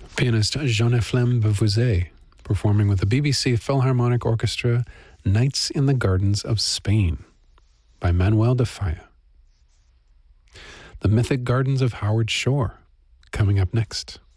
Pianist Jean-Ephlem Beauvoisin performing with the BBC Philharmonic Orchestra, Nights in the Gardens of Spain by Manuel de Falla. The Mythic Gardens of Howard Shore coming up next.